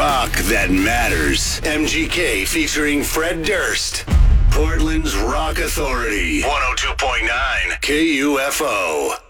rock that matters. MGK featuring Fred Durst. Portland's Rock Authority. 102.9 KUFO.